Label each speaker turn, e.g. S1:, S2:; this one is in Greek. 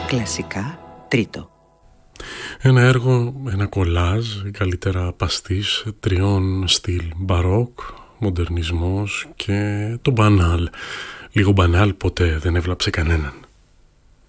S1: Κλασικά τρίτο.
S2: Ένα έργο, ένα κολάζ, καλύτερα παστίς τριών στυλ μπαρόκ, μοντερνισμός και το μπανάλ. Λίγο μπανάλ ποτέ δεν έβλαψε κανέναν.